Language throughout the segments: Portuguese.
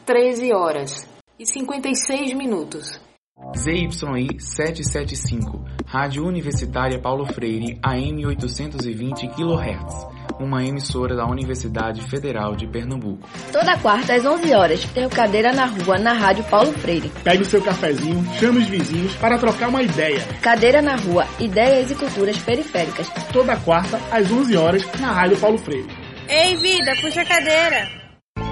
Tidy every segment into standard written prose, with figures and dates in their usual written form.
13 horas e 56 minutos. ZYI 775, Rádio Universitária Paulo Freire, AM 820 kHz, uma emissora da Universidade Federal de Pernambuco. Toda quarta às 11 horas, tem o Cadeira na Rua, na Rádio Paulo Freire. Pegue o seu cafezinho, chame os vizinhos para trocar uma ideia. Cadeira na Rua, ideias e culturas periféricas. Toda quarta às 11 horas, na Rádio Paulo Freire. Ei, vida, puxa a cadeira.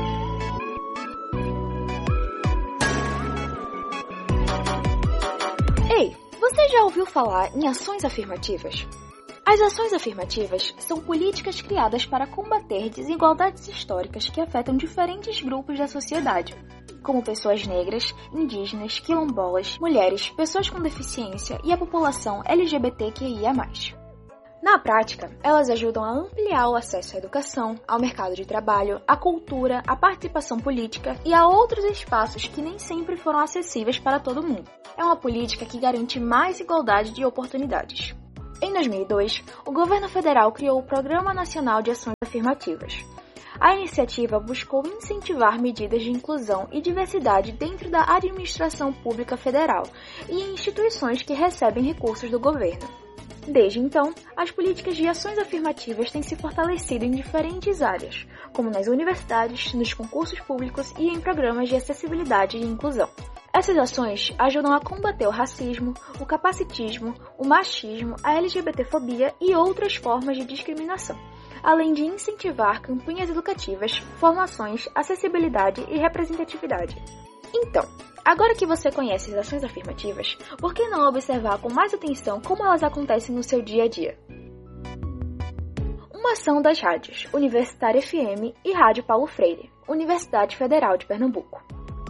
Ei, você já ouviu falar em ações afirmativas? As ações afirmativas são políticas criadas para combater desigualdades históricas que afetam diferentes grupos da sociedade, como pessoas negras, indígenas, quilombolas, mulheres, pessoas com deficiência e a população LGBTQIA+. Na prática, elas ajudam a ampliar o acesso à educação, ao mercado de trabalho, à cultura, à participação política e a outros espaços que nem sempre foram acessíveis para todo mundo. É uma política que garante mais igualdade de oportunidades. Em 2002, o governo federal criou o Programa Nacional de Ações Afirmativas. A iniciativa buscou incentivar medidas de inclusão e diversidade dentro da administração pública federal e em instituições que recebem recursos do governo. Desde então, as políticas de ações afirmativas têm se fortalecido em diferentes áreas, como nas universidades, nos concursos públicos e em programas de acessibilidade e inclusão. Essas ações ajudam a combater o racismo, o capacitismo, o machismo, a LGBTfobia e outras formas de discriminação, além de incentivar campanhas educativas, formações, acessibilidade e representatividade. Então, agora que você conhece as ações afirmativas, por que não observar com mais atenção como elas acontecem no seu dia a dia? Uma ação das rádios Universitária FM e Rádio Paulo Freire, Universidade Federal de Pernambuco.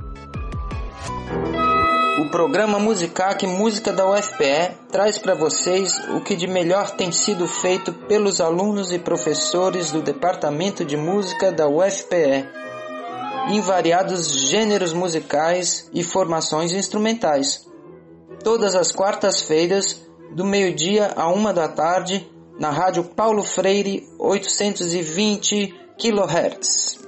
O programa Musicac Música da UFPE traz para vocês o que de melhor tem sido feito pelos alunos e professores do Departamento de Música da UFPE, em variados gêneros musicais e formações instrumentais. Todas as quartas-feiras, do meio-dia à 13h, na Rádio Paulo Freire, 820 kHz.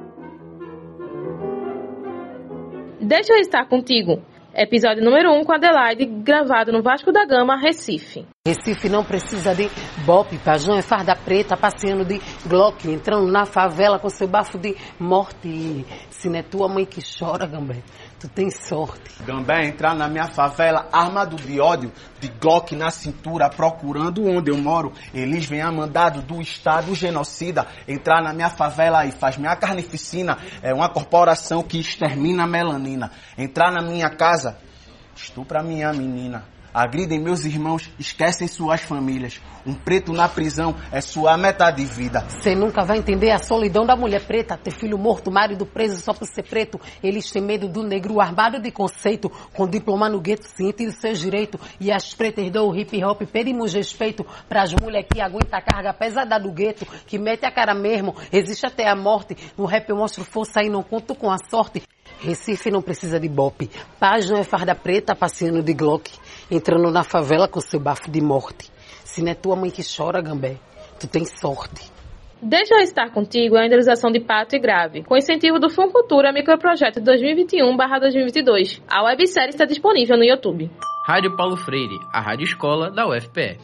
Deixa eu estar contigo. Episódio número 1 com Adelaide, gravado no Vasco da Gama, Recife. Recife não precisa de bope, pajão é farda preta, passeando de Glock, entrando na favela com seu bafo de morte. Se não é tua mãe que chora, Gambé, tu tens sorte. Gambé entrar na minha favela armado de ódio, de Glock na cintura, procurando onde eu moro. Eles vêm a mandado do Estado genocida. Entrar na minha favela e faz minha carnificina. É uma corporação que extermina a melanina. Entrar na minha casa, estupra minha menina. Agridem meus irmãos, esquecem suas famílias. Um preto na prisão é sua meta de vida. Você nunca vai entender a solidão da mulher preta. Ter filho morto, marido preso só por ser preto. Eles têm medo do negro armado de conceito. Com diploma no gueto, ciente dos seus direitos. E as pretas do hip hop pedimos respeito pras mulheres que aguentam a carga pesada do gueto. Que mete a cara mesmo, existe até a morte. No rap eu mostro força e não conto com a sorte. Recife não precisa de bope. Paz não é farda preta passeando de Glock, entrando na favela com seu bafo de morte. Se não é tua mãe que chora, Gambé, tu tens sorte. Deixa eu estar contigo é a indenização de pato e grave, com incentivo do Funcultura Microprojeto 2021/2022. A websérie está disponível no YouTube. Rádio Paulo Freire, a rádio escola da UFPE.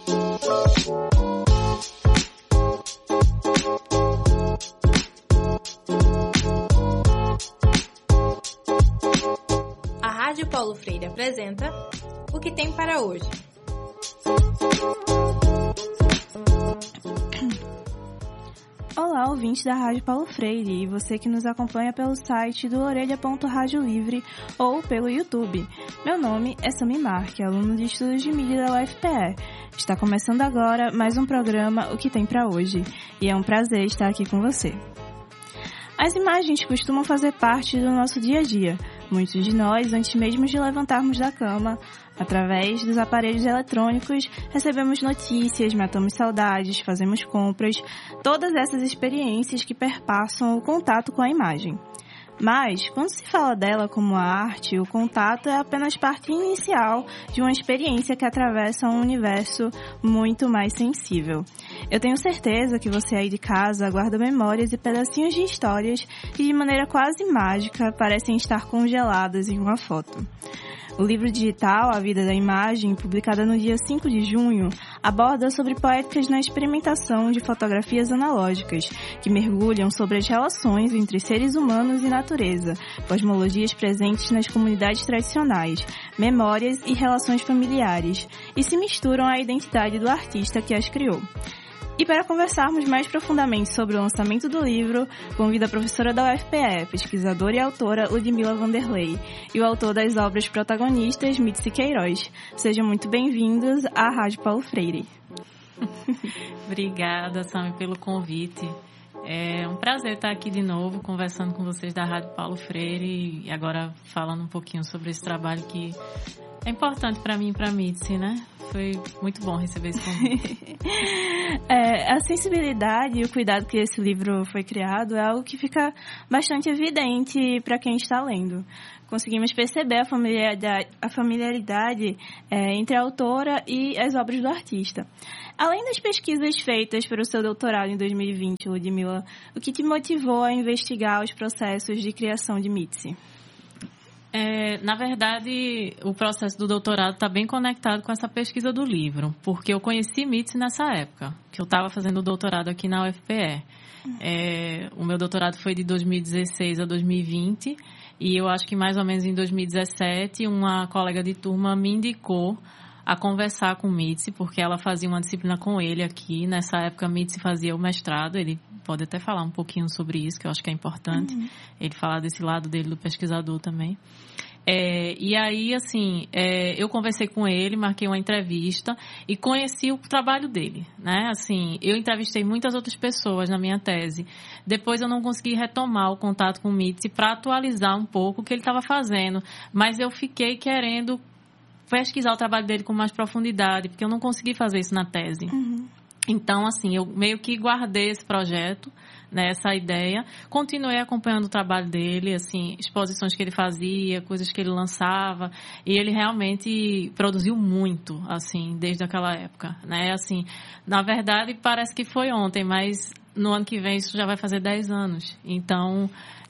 Rádio Paulo Freire apresenta O que tem para hoje. Olá, ouvintes da Rádio Paulo Freire e você que nos acompanha pelo site do orelha.rádio livre ou pelo YouTube. Meu nome é Sami Marque, aluno de Estudos de Mídia da UFPE. Está começando agora mais um programa O que tem para hoje e é um prazer estar aqui com você. As imagens costumam fazer parte do nosso dia a dia. Muitos de nós, antes mesmo de levantarmos da cama, através dos aparelhos eletrônicos, recebemos notícias, matamos saudades, fazemos compras, todas essas experiências que perpassam o contato com a imagem. Mas, quando se fala dela como arte, o contato é apenas parte inicial de uma experiência que atravessa um universo muito mais sensível. Eu tenho certeza que você aí de casa guarda memórias e pedacinhos de histórias que de maneira quase mágica parecem estar congeladas em uma foto. O livro digital A Vida da Imagem, publicado no dia 5 de junho, aborda sobre poéticas na experimentação de fotografias analógicas, que mergulham sobre as relações entre seres humanos e natureza, cosmologias presentes nas comunidades tradicionais, memórias e relações familiares, e se misturam à identidade do artista que as criou. E para conversarmos mais profundamente sobre o lançamento do livro, convido a professora da UFPE, pesquisadora e autora Ludmila Vanderlei, e o autor das obras protagonistas, Mitzi Queiroz. Sejam muito bem-vindos à Rádio Paulo Freire. Obrigada, Sami, pelo convite. É um prazer estar aqui de novo, conversando com vocês da Rádio Paulo Freire e agora falando um pouquinho sobre esse trabalho que é importante para mim e para a Mitzi, né? Foi muito bom receber esse convite. A sensibilidade e o cuidado que esse livro foi criado é algo que fica bastante evidente para quem está lendo. Conseguimos perceber a familiaridade entre a autora e as obras do artista. Além das pesquisas feitas para o seu doutorado em 2020, Ludmila, o que te motivou a investigar os processos de criação de Mitzi? Na verdade, o processo do doutorado está bem conectado com essa pesquisa do livro, porque eu conheci Mitzi nessa época, que eu estava fazendo o doutorado aqui na UFPE. O meu doutorado foi de 2016 a 2020, e eu acho que mais ou menos em 2017, uma colega de turma me indicou a conversar com Mitzi, porque ela fazia uma disciplina com ele aqui. Nessa época, Mitzi fazia o mestrado. Ele pode até falar um pouquinho sobre isso, que eu acho que é importante. Ele falar desse lado dele, do pesquisador também. E aí, assim, eu conversei com ele, marquei uma entrevista e conheci o trabalho dele, né? Assim, eu entrevistei muitas outras pessoas na minha tese. Depois eu não consegui retomar o contato com o Mitzi para atualizar um pouco o que ele estava fazendo, mas eu fiquei querendo pesquisar o trabalho dele com mais profundidade, porque eu não consegui fazer isso na tese. Então, assim, eu meio que guardei esse projeto, né, essa ideia, continuei acompanhando o trabalho dele, assim, exposições que ele fazia, coisas que ele lançava, e ele realmente produziu muito, assim, desde aquela época, né, assim, na verdade, parece que foi ontem, mas no ano que vem isso já vai fazer 10 anos, então,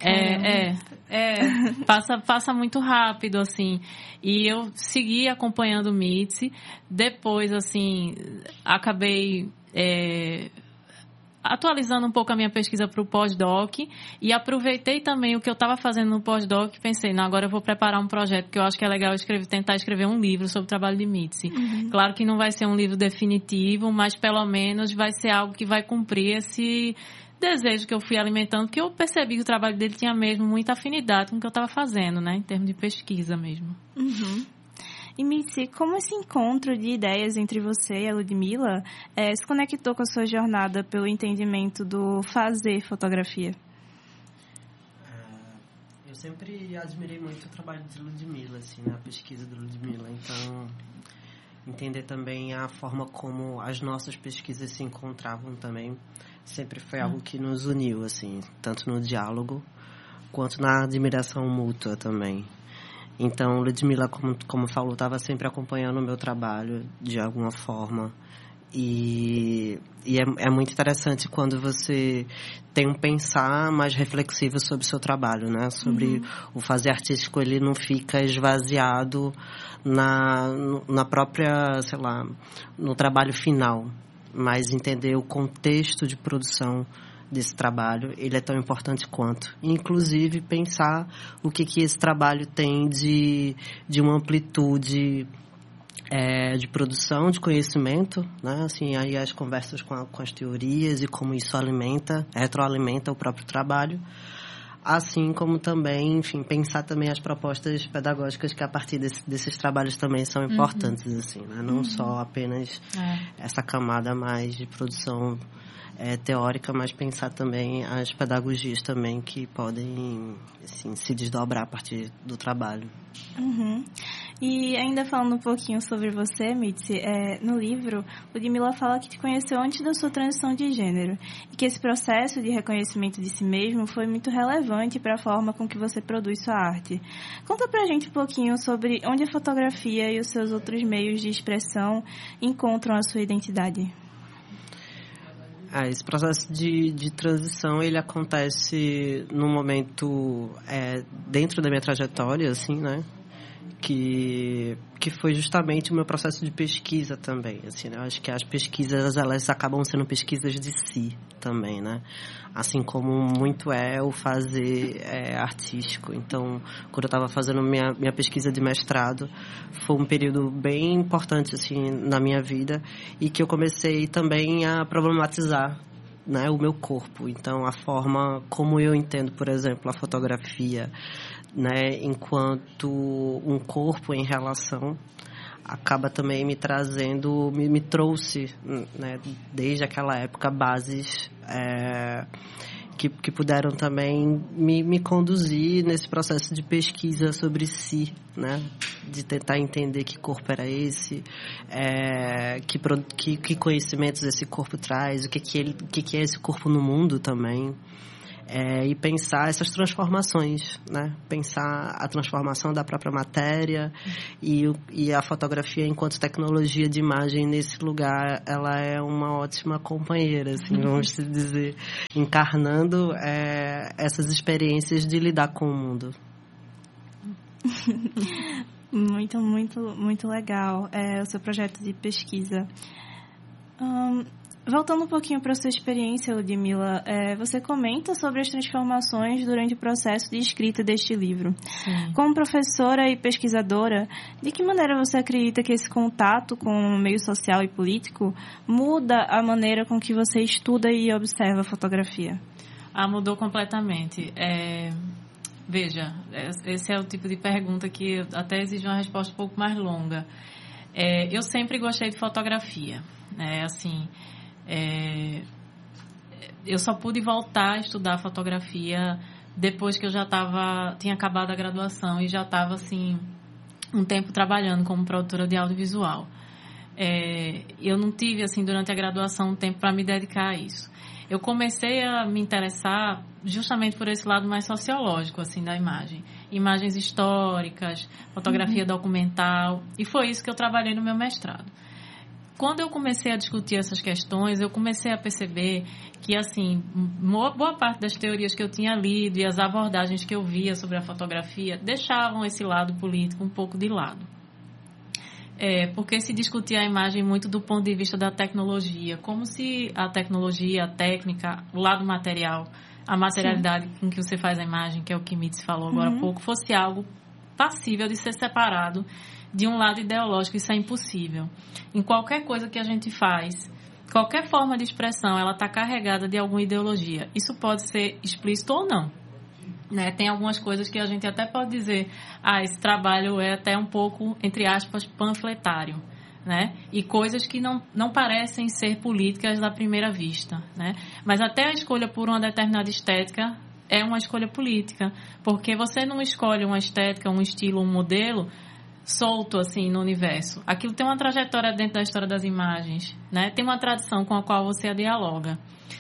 passa muito rápido, assim, e eu segui acompanhando o Mitzi, depois, assim, acabei atualizando um pouco a minha pesquisa para o pós-doc e aproveitei também o que eu estava fazendo no pós-doc e pensei, não, agora eu vou preparar um projeto, porque eu acho que é legal tentar escrever um livro sobre o trabalho de Mitzi. Claro que não vai ser um livro definitivo, mas pelo menos vai ser algo que vai cumprir esse desejo que eu fui alimentando, porque eu percebi que o trabalho dele tinha mesmo muita afinidade com o que eu estava fazendo, né, em termos de pesquisa mesmo. E Mitzi, como esse encontro de ideias entre você e a Ludmila se conectou com a sua jornada pelo entendimento do fazer fotografia? Eu sempre admirei muito o trabalho de Ludmila, assim, né, a pesquisa de Ludmila. Então, entender também a forma como as nossas pesquisas se encontravam também sempre foi algo que nos uniu, assim, tanto no diálogo quanto na admiração mútua também. Então, Ludmila, como falou, estava sempre acompanhando o meu trabalho de alguma forma. E é muito interessante quando você tem um pensar mais reflexivo sobre o seu trabalho, né? Sobre o fazer artístico, ele não fica esvaziado na própria, sei lá, no trabalho final. Mas entender o contexto de produção desse trabalho, ele é tão importante quanto. Inclusive, pensar o que esse trabalho tem de uma amplitude de produção, de conhecimento, né? Assim, aí as conversas com as teorias e como isso retroalimenta o próprio trabalho. Assim como também, enfim, pensar também as propostas pedagógicas que a partir desses trabalhos também são importantes, assim, né? Não só apenas essa camada mais de produção teórica, mas pensar também as pedagogias também que podem, assim, se desdobrar a partir do trabalho. E ainda falando um pouquinho sobre você, Mitzi, no livro, Ludmila fala que te conheceu antes da sua transição de gênero e que esse processo de reconhecimento de si mesmo foi muito relevante para a forma com que você produz sua arte. Conta pra gente um pouquinho sobre onde a fotografia e os seus outros meios de expressão encontram a sua identidade. Esse processo de transição, ele acontece num momento dentro da minha trajetória, assim, né? Que foi justamente o meu processo de pesquisa também, assim, né? Eu acho que as pesquisas, elas acabam sendo pesquisas de si também, né? Assim como muito o fazer artístico. Então, quando eu estava fazendo minha pesquisa de mestrado, foi um período bem importante, assim, na minha vida, e que eu comecei também a problematizar, né, o meu corpo. Então, a forma como eu entendo, por exemplo, a fotografia, né, enquanto um corpo em relação, acaba também me trazendo, me trouxe, né, desde aquela época, bases que puderam também me conduzir nesse processo de pesquisa sobre si, né, de tentar entender que corpo era esse, que conhecimentos esse corpo traz, o que é esse corpo no mundo também. E pensar essas transformações, né? Pensar a transformação da própria matéria e a fotografia enquanto tecnologia de imagem nesse lugar, ela é uma ótima companheira, assim, vamos dizer, encarnando essas experiências de lidar com o mundo. Muito, muito, muito legal o seu projeto de pesquisa. Voltando um pouquinho para a sua experiência, Ludmila, você comenta sobre as transformações durante o processo de escrita deste livro. Sim. Como professora e pesquisadora, de que maneira você acredita que esse contato com o meio social e político muda a maneira com que você estuda e observa a fotografia? Mudou completamente. Veja, esse é o tipo de pergunta que até exige uma resposta um pouco mais longa. Eu sempre gostei de fotografia, assim... eu só pude voltar a estudar fotografia depois que eu já tinha acabado a graduação e já estava assim um tempo trabalhando como produtora de audiovisual. Eu não tive assim durante a graduação um tempo para me dedicar a isso. Eu comecei a me interessar justamente por esse lado mais sociológico assim da imagem, imagens históricas, fotografia documental, e foi isso que eu trabalhei no meu mestrado. Quando eu comecei a discutir essas questões, eu comecei a perceber que, assim, boa parte das teorias que eu tinha lido e as abordagens que eu via sobre a fotografia deixavam esse lado político um pouco de lado. Porque se discutia a imagem muito do ponto de vista da tecnologia, como se a tecnologia, a técnica, o lado material, a materialidade com que você faz a imagem, que é o que Mitz falou agora há pouco, fosse algo passível de ser separado de um lado ideológico. Isso é impossível. Em qualquer coisa que a gente faz, qualquer forma de expressão, ela está carregada de alguma ideologia. Isso pode ser explícito ou não, né? Tem algumas coisas que a gente até pode dizer, esse trabalho é até um pouco, entre aspas, panfletário, né? E coisas que não parecem ser políticas à primeira vista, né? Mas até a escolha por uma determinada estética é uma escolha política, porque você não escolhe uma estética, um estilo, um modelo solto assim no universo. Aquilo tem uma trajetória dentro da história das imagens, né? Tem uma tradição com a qual você dialoga.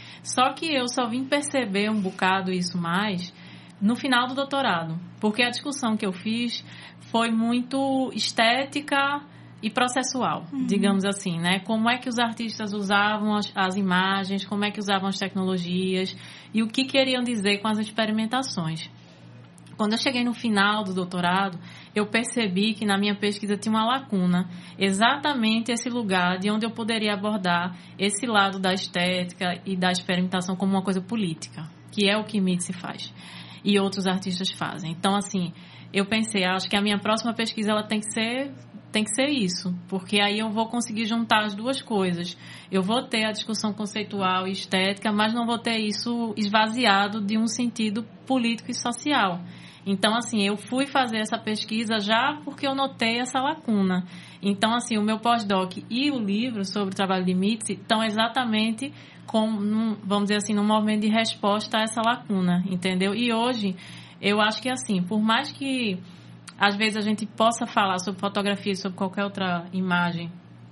Só que eu só vim perceber um bocado isso mais no final do doutorado, porque a discussão que eu fiz foi muito estética e processual, digamos assim, né? Como é que os artistas usavam as imagens, como é que usavam as tecnologias e o que queriam dizer com as experimentações. Quando eu cheguei no final do doutorado, eu percebi que na minha pesquisa tinha uma lacuna, exatamente esse lugar de onde eu poderia abordar esse lado da estética e da experimentação como uma coisa política, que é o que Mitz faz e outros artistas fazem. Então, assim, eu pensei, acho que a minha próxima pesquisa ela tem que ser isso, porque aí eu vou conseguir juntar as duas coisas. Eu vou ter a discussão conceitual e estética, mas não vou ter isso esvaziado de um sentido político e social. Então, assim, eu fui fazer essa pesquisa já porque eu notei essa lacuna. Então, assim, o meu pós-doc e o livro sobre o trabalho de Mitz estão exatamente vamos dizer assim, num movimento de resposta a essa lacuna, entendeu? E hoje, eu acho que, assim, por mais que às vezes a gente possa falar sobre fotografia, sobre qualquer outra imagem,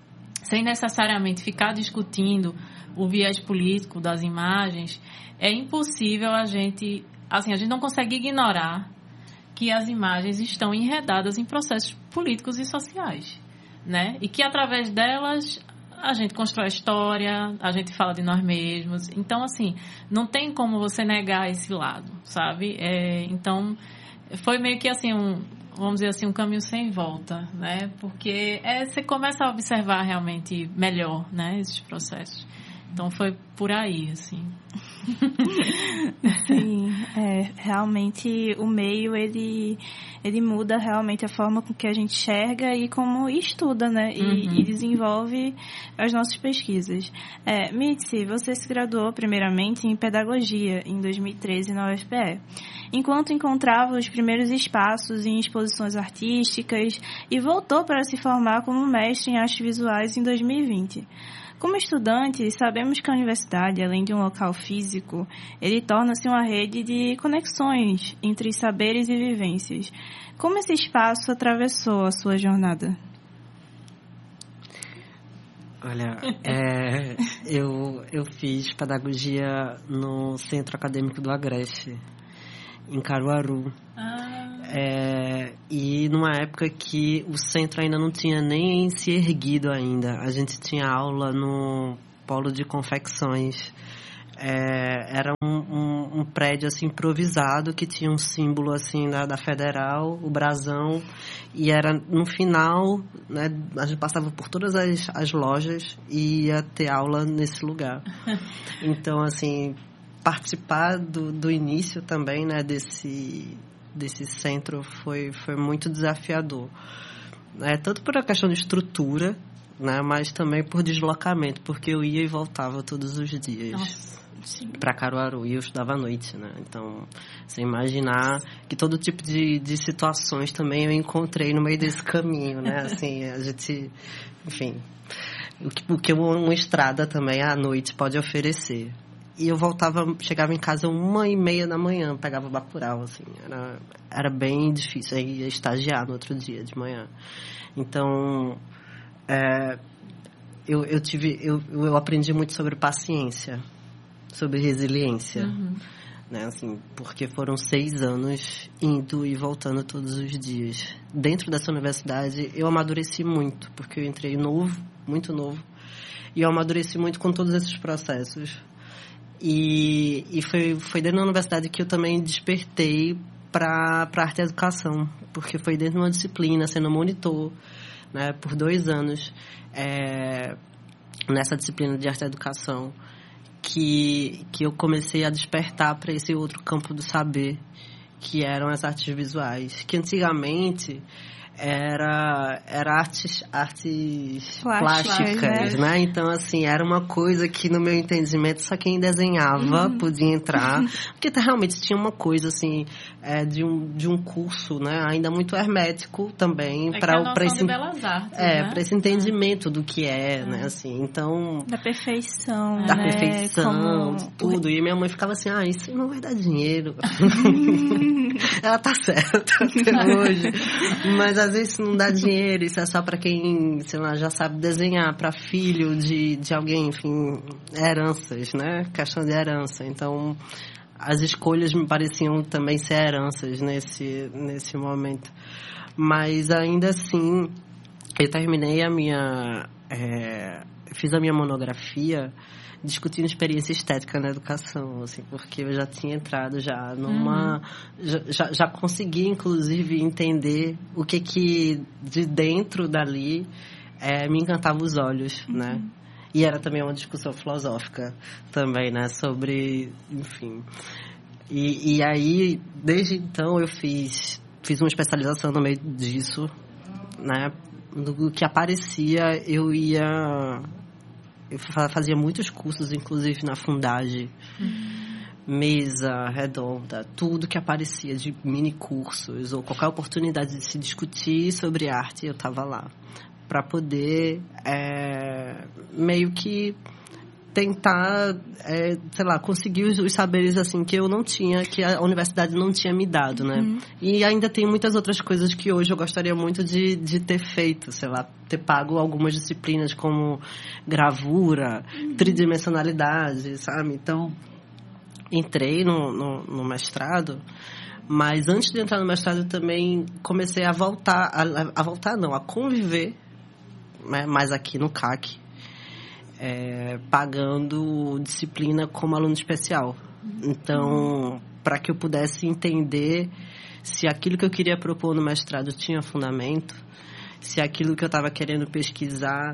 sem necessariamente ficar discutindo o viés político das imagens, é impossível a gente não consegue ignorar que as imagens estão enredadas em processos políticos e sociais, né? E que através delas a gente constrói a história, a gente fala de nós mesmos. Então, assim, não tem como você negar esse lado, sabe? Então, foi meio que assim, vamos dizer assim, um caminho sem volta, né? Porque você começa a observar realmente melhor, né, esses processos. Então, foi por aí, assim. Sim, realmente o meio, ele muda realmente a forma com que a gente enxerga e como estuda, né? E desenvolve as nossas pesquisas. Mitzi, você se graduou primeiramente em Pedagogia em 2013 na UFPE, enquanto encontrava os primeiros espaços em exposições artísticas e voltou para se formar como mestre em artes visuais em 2020. Como estudante, sabemos que a universidade, além de um local físico, ele torna-se uma rede de conexões entre saberes e vivências. Como esse espaço atravessou a sua jornada? Olha, eu fiz pedagogia no Centro Acadêmico do Agreste, em Caruaru. E numa época que o centro ainda não tinha nem se erguido ainda. A gente tinha aula no polo de confecções. Era um prédio assim, improvisado, que tinha um símbolo assim, da Federal, o brasão. E era no final, né, a gente passava por todas as lojas e ia ter aula nesse lugar. Então, assim, participar do início também, né, desse centro foi muito desafiador, tanto por a questão de estrutura, né, mas também por deslocamento, porque eu ia e voltava todos os dias para Caruaru e eu estudava à noite, né? Então, você imaginar que todo tipo de situações também eu encontrei no meio desse caminho, né? Assim, a gente, enfim, o que uma estrada também à noite pode oferecer. E eu chegava em casa 1h30 da manhã, pegava Bacurau, assim, era bem difícil, aí ia estagiar no outro dia de manhã. Então, eu aprendi muito sobre paciência, sobre resiliência, né, assim, porque foram 6 anos indo e voltando todos os dias. Dentro dessa universidade, eu amadureci muito, porque eu entrei muito novo, e eu amadureci muito com todos esses processos. E foi dentro da universidade que eu também despertei para arte e educação, porque foi dentro de uma disciplina, sendo monitor, né, por 2 anos, nessa disciplina de arte e educação, que eu comecei a despertar para esse outro campo do saber, que eram as artes visuais, que antigamente era artes plásticas, né? Então, assim, era uma coisa que, no meu entendimento, só quem desenhava podia entrar, porque realmente tinha uma coisa, assim, de um curso, né? Ainda muito hermético também, para esse Belas Artes, né? para esse entendimento do que né? Assim, então, da perfeição, da né? perfeição, tudo. E minha mãe ficava assim, isso não vai dar dinheiro. Ela tá certa até hoje, mas às vezes não dá dinheiro, isso é só para quem, sei lá, já sabe desenhar, para filho de alguém, enfim, heranças, né? Questão de herança. Então, as escolhas me pareciam também ser heranças nesse momento. Mas ainda assim, eu terminei fiz a minha monografia discutindo experiência estética na educação, assim, porque eu já tinha entrado já numa... Já consegui, inclusive, entender o que de dentro dali me encantava os olhos, né? E era também uma discussão filosófica também, né? Sobre, enfim... E aí, desde então, eu fiz uma especialização no meio disso, né? Do que aparecia, eu fazia muitos cursos, inclusive na Fundagem, mesa redonda, tudo que aparecia de mini cursos ou qualquer oportunidade de se discutir sobre arte, eu estava lá para poder meio que tentar, sei lá, conseguir os saberes assim que eu não tinha, que a universidade não tinha me dado, né? E ainda tem muitas outras coisas que hoje eu gostaria muito de ter feito, sei lá, ter pago algumas disciplinas como gravura, tridimensionalidade, sabe? Então, entrei no mestrado, mas antes de entrar no mestrado eu também comecei a conviver, né, mais aqui no CAC, pagando disciplina como aluno especial. Então, para que eu pudesse entender se aquilo que eu queria propor no mestrado tinha fundamento, se aquilo que eu estava querendo pesquisar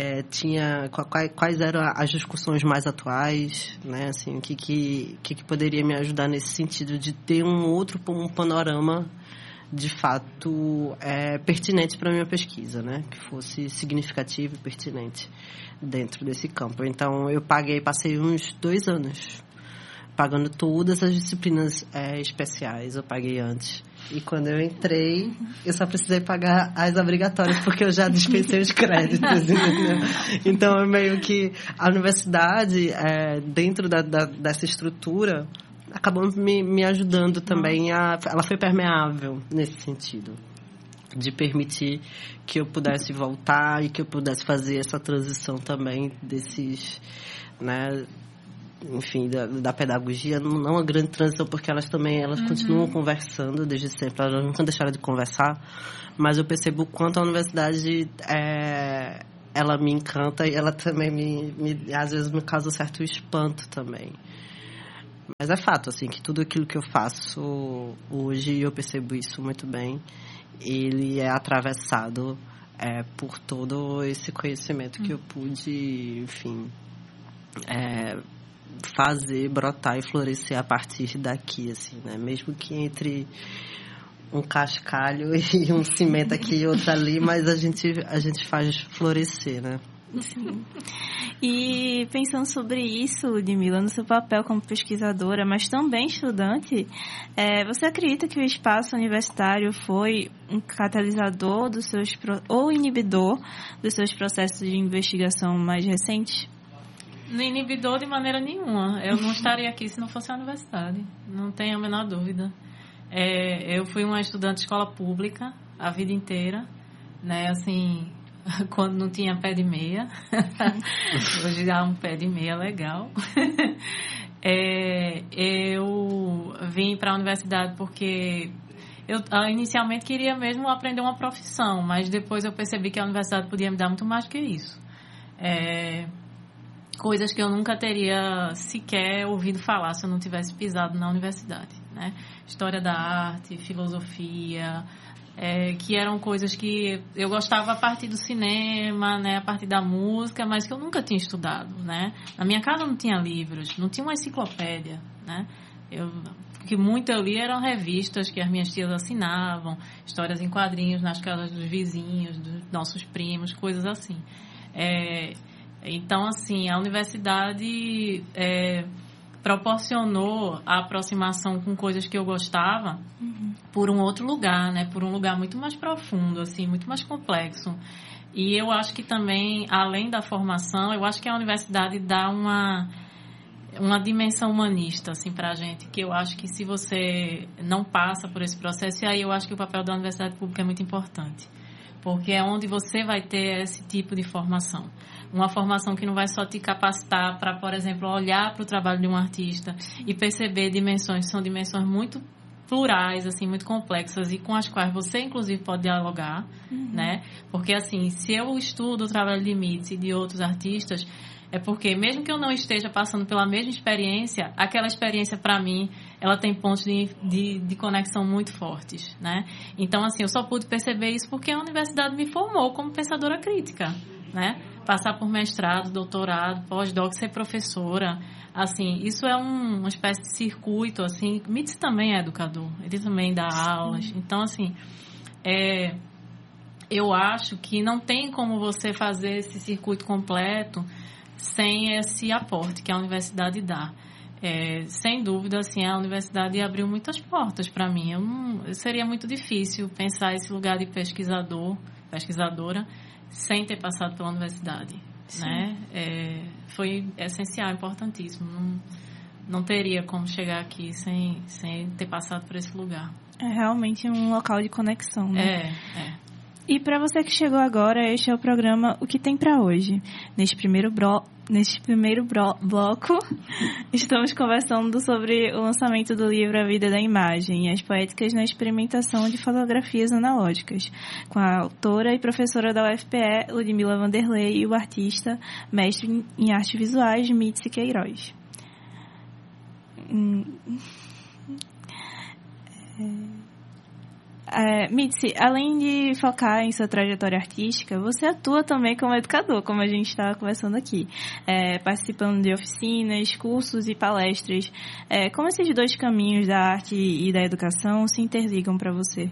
quais eram as discussões mais atuais, né? Assim, o que poderia me ajudar nesse sentido de ter um panorama de fato pertinente para a minha pesquisa, né? Que fosse significativo e pertinente dentro desse campo. Então, eu passei uns 2 anos pagando todas as disciplinas especiais, eu paguei antes. E quando eu entrei, eu só precisei pagar as obrigatórias, porque eu já dispensei os créditos, entendeu? Então, meio que a universidade, dentro dessa estrutura, acabou me ajudando também ela foi permeável nesse sentido, de permitir que eu pudesse voltar e que eu pudesse fazer essa transição também desses, né, enfim, da pedagogia, não uma grande transição, porque elas continuam conversando desde sempre, elas nunca deixaram de conversar, mas eu percebo o quanto a universidade ela me encanta e ela também às vezes me causa certo espanto também. Mas é fato, assim, que tudo aquilo que eu faço hoje, eu percebo isso muito bem, ele é atravessado por todo esse conhecimento que eu pude, enfim, fazer, brotar e florescer a partir daqui, assim, né? Mesmo que entre um cascalho e um cimento aqui e outro ali, mas a gente faz florescer, né? Sim. E pensando sobre isso, Ludmila, no seu papel como pesquisadora, mas também estudante, você acredita que o espaço universitário foi um catalisador ou inibidor dos seus processos de investigação mais recentes? Não inibidor de maneira nenhuma. Eu não estaria aqui se não fosse a universidade. Não tenho a menor dúvida. Eu fui uma estudante de escola pública a vida inteira, né? Assim, quando não tinha pé de meia. Hoje há um pé de meia legal. Eu vim para a universidade porque eu inicialmente queria mesmo aprender uma profissão, mas depois eu percebi que a universidade podia me dar muito mais do que isso. Coisas que eu nunca teria sequer ouvido falar se eu não tivesse pisado na universidade, né? História da arte, filosofia, que eram coisas que eu gostava a partir do cinema, né? A partir da música, mas que eu nunca tinha estudado, né? Na minha casa não tinha livros, não tinha uma enciclopédia, né? O que muito eu li eram revistas que as minhas tias assinavam, histórias em quadrinhos nas casas dos vizinhos, dos nossos primos, coisas assim. Então, assim, a universidade proporcionou a aproximação com coisas que eu gostava por um outro lugar, né? Por um lugar muito mais profundo, assim, muito mais complexo. E eu acho que também, além da formação, eu acho que a universidade dá uma dimensão humanista, assim, pra gente, que eu acho que se você não passa por esse processo, e aí eu acho que o papel da universidade pública é muito importante, porque é onde você vai ter esse tipo de formação. Uma formação que não vai só te capacitar para, por exemplo, olhar para o trabalho de um artista e perceber dimensões que são dimensões muito plurais, assim, muito complexas e com as quais você, inclusive, pode dialogar, né? Porque, assim, se eu estudo o trabalho de Mitz e de outros artistas, é porque, mesmo que eu não esteja passando pela mesma experiência, aquela experiência, para mim, ela tem pontos de conexão muito fortes, né? Então, assim, eu só pude perceber isso porque a universidade me formou como pensadora crítica, né? Passar por mestrado, doutorado, pós-doc, ser professora, assim, isso é uma espécie de circuito, assim. Mitz também é educador, ele também dá aulas. Então, assim, eu acho que não tem como você fazer esse circuito completo sem esse aporte que a universidade dá. Sem dúvida, assim, a universidade abriu muitas portas para mim. Seria muito difícil pensar esse lugar de pesquisadora, sem ter passado pela universidade, né? Foi essencial, importantíssimo. Não teria como chegar aqui sem ter passado por esse lugar. É realmente um local de conexão, né? E para você que chegou agora, este é o programa O que tem para hoje. Neste primeiro bloco, estamos conversando sobre o lançamento do livro A Vida da Imagem e as Poéticas na Experimentação de Fotografias Analógicas, com a autora e professora da UFPE, Ludmila Vanderlei, e o artista, mestre em artes visuais, Mitzi Queiroz. Mitzi, além de focar em sua trajetória artística, você atua também como educador, como a gente estava conversando aqui, participando de oficinas, cursos e palestras. Como esses dois caminhos da arte e da educação se interligam para você?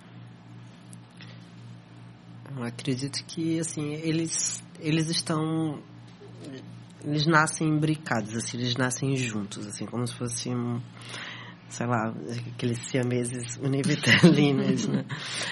Eu acredito que assim, eles nascem imbricados, assim, eles nascem juntos, assim, como se fossem sei lá, aqueles siameses univitelinos, né?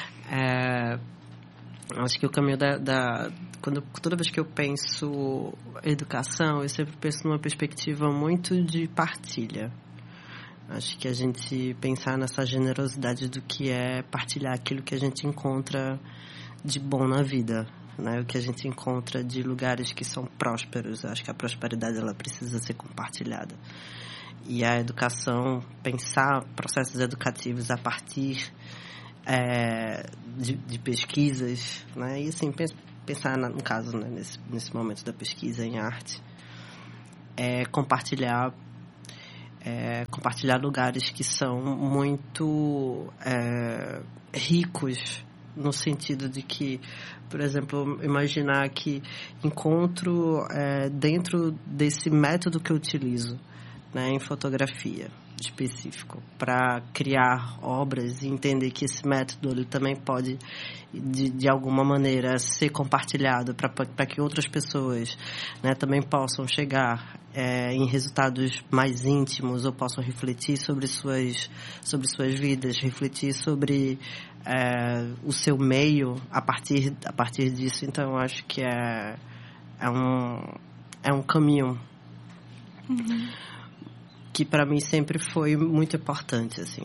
Acho que o caminho toda vez que eu penso educação, eu sempre penso numa perspectiva muito de partilha. Acho que a gente pensar nessa generosidade do que é partilhar aquilo que a gente encontra de bom na vida, né? O que a gente encontra de lugares que são prósperos. Acho que a prosperidade ela precisa ser compartilhada. E a educação, pensar processos educativos a partir de pesquisas, né? E assim, pensar no caso, né, nesse momento da pesquisa em arte, compartilhar lugares que são muito ricos, no sentido de que, por exemplo, imaginar que encontro dentro desse método que eu utilizo, né, em fotografia específico, para criar obras e entender que esse método ele também pode, de alguma maneira, ser compartilhado para que outras pessoas, né, também possam chegar em resultados mais íntimos ou possam refletir sobre suas vidas, refletir sobre o seu meio a partir disso. Então, eu acho que é um caminho que para mim sempre foi muito importante, assim.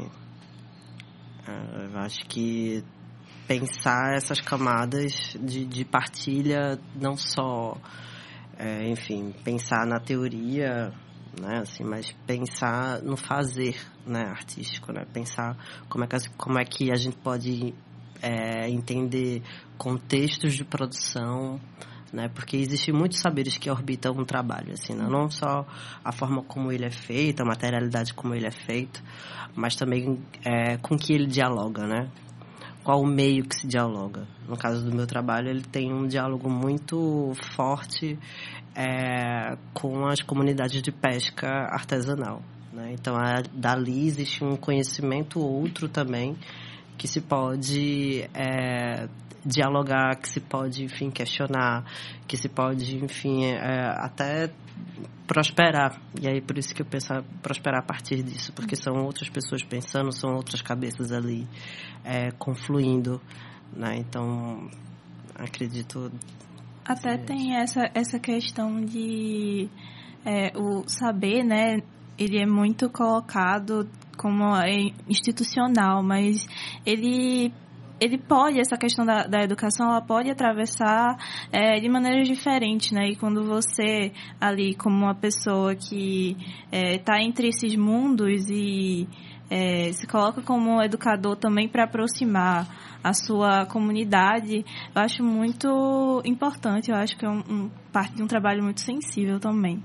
Eu acho que pensar essas camadas de partilha, não só, enfim, pensar na teoria, né, assim, mas pensar no fazer, né, artístico, né, pensar como é que a gente pode entender contextos de produção, né? Porque existem muitos saberes que orbitam um trabalho, assim, né? Não só a forma como ele é feito, a materialidade como ele é feito, mas também com que ele dialoga, né? Qual o meio que se dialoga. No caso do meu trabalho, ele tem um diálogo muito forte com as comunidades de pesca artesanal, né? Então, dali existe um conhecimento outro também que se pode dialogar, que se pode, enfim, questionar, que se pode, enfim, até prosperar. E aí, por isso que eu penso prosperar a partir disso, porque são outras pessoas pensando, são outras cabeças ali confluindo, né? Então, acredito... Até tem essa questão de o saber, né? Ele é muito colocado como institucional, mas ele pode, essa questão da educação, ela pode atravessar de maneiras diferentes, né? E quando você, ali, como uma pessoa que está entre esses mundos e se coloca como educador também para aproximar a sua comunidade, eu acho muito importante, eu acho que é parte de um trabalho muito sensível também.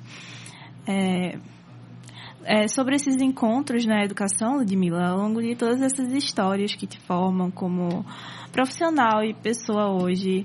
Sobre esses encontros na educação, Ludmila, ao longo de todas essas histórias que te formam como profissional e pessoa hoje,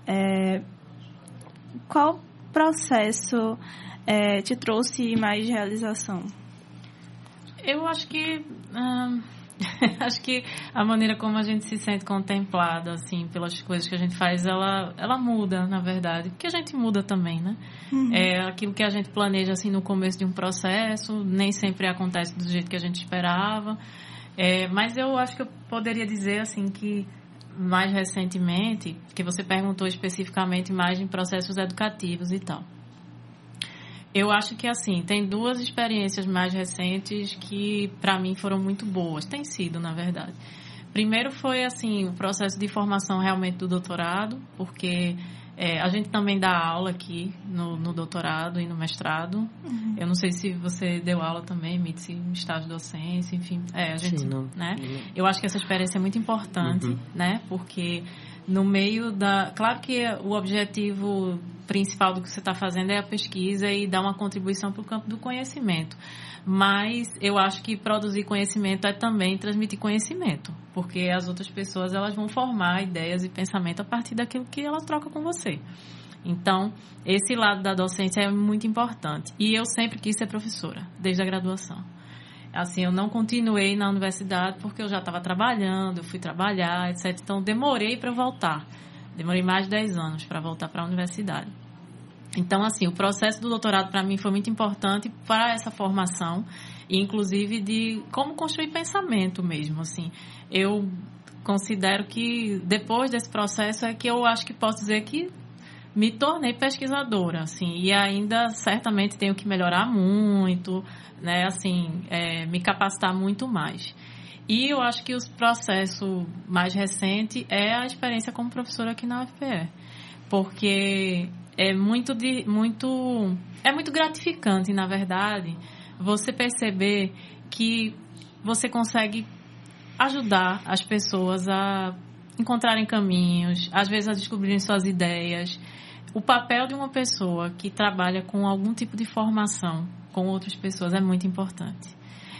qual processo te trouxe mais realização? Eu acho que acho que a maneira como a gente se sente contemplada, assim, pelas coisas que a gente faz, ela muda, na verdade. Porque a gente muda também, né? Uhum. Aquilo que a gente planeja, assim, no começo de um processo, nem sempre acontece do jeito que a gente esperava. Mas eu acho que eu poderia dizer, assim, que mais recentemente, que você perguntou especificamente mais em processos educativos e tal. Eu acho que, assim, tem duas experiências mais recentes que, para mim, foram muito boas. Tem sido, na verdade. Primeiro foi, assim, o processo de formação realmente do doutorado, porque a gente também dá aula aqui no doutorado e no mestrado. Uhum. Eu não sei se você deu aula também, Mitzi, em estágio de docência, enfim. A gente, Sim, né? Eu acho que essa experiência é muito importante, né? Porque no meio da... Claro que o objetivo principal do que você está fazendo é a pesquisa e dar uma contribuição para o campo do conhecimento. Mas eu acho que produzir conhecimento é também transmitir conhecimento, porque as outras pessoas elas vão formar ideias e pensamento a partir daquilo que elas trocam com você. Então, esse lado da docência é muito importante. E eu sempre quis ser professora, desde a graduação. Assim, eu não continuei na universidade porque eu já estava trabalhando, eu fui trabalhar, etc. Então, demorei para voltar. Demorei mais de 10 anos para voltar para a universidade. Então, assim, o processo do doutorado para mim foi muito importante para essa formação, e inclusive de como construir pensamento mesmo, assim. Eu considero que depois desse processo é que eu acho que posso dizer que me tornei pesquisadora, assim, e ainda certamente tenho que melhorar muito, né, assim, me capacitar muito mais. E eu acho que o processo mais recente é a experiência como professora aqui na UFPE, porque é muito gratificante, na verdade, você perceber que você consegue ajudar as pessoas a encontrarem caminhos, às vezes a descobrirem suas ideias. O papel de uma pessoa que trabalha com algum tipo de formação com outras pessoas é muito importante.